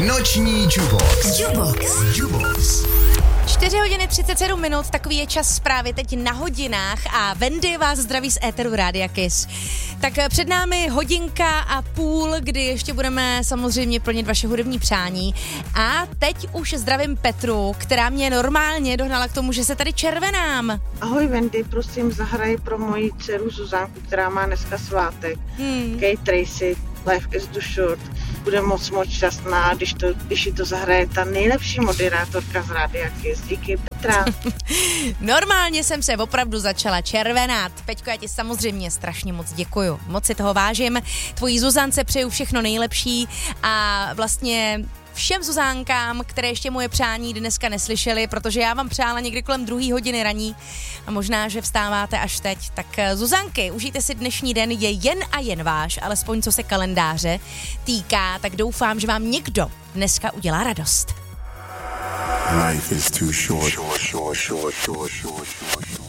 Noční Jubox. 4 hodiny 37 minut, takový je čas zprávy teď na hodinách a Wendy vás zdraví z éteru Rádia Kiss. Tak před námi hodinka a půl, kdy ještě budeme samozřejmě plnit vaše hudební přání. A teď už zdravím Petru, která mě normálně dohnala k tomu, že se tady červenám. Ahoj Wendy, prosím zahraj pro moji dceru Zuzánku, která má dneska svátek. Kate Tracy, Life is too short. Bude moc šťastná, když jí to zahraje ta nejlepší moderátorka z Rádia Kiss. Díky Petra. Normálně jsem se opravdu začala červenat. Peťko, já ti samozřejmě strašně moc děkuju. Moc si toho vážím. Tvojí Zuzance přeju všechno nejlepší a vlastně všem Zuzánkám, které ještě moje přání dneska neslyšeli, protože já vám přála někdy kolem 2 hodiny raní a možná, že vstáváte až teď. Tak Zuzánky, užijte si dnešní den, je jen a jen váš, alespoň co se kalendáře týká, tak doufám, že vám někdo dneska udělá radost. Life is too short.